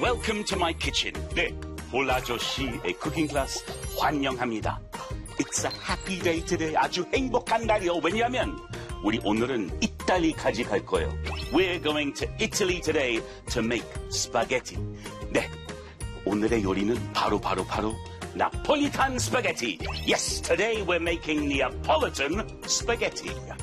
welcome to my kitchen. 네, 홀아저씨의 쿠킹 클래스 환영합니다. It's a happy day today. 아주 행복한 날이요. 왜냐하면 우리 오늘은 이탈리까지 갈 거예요. We're going to Italy today to make spaghetti. 네, 오늘의 요리는 바로 나폴리탄 스파게티. Yes, today we're making Neapolitan spaghetti.